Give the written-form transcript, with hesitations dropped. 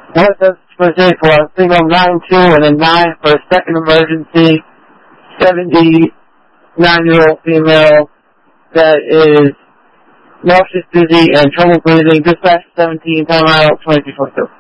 That's specific for a single 9-2 and a 9 for a second emergency. 79-year-old female that is nauseous, dizzy, and trouble breathing. Dispatch 17, time out 2242.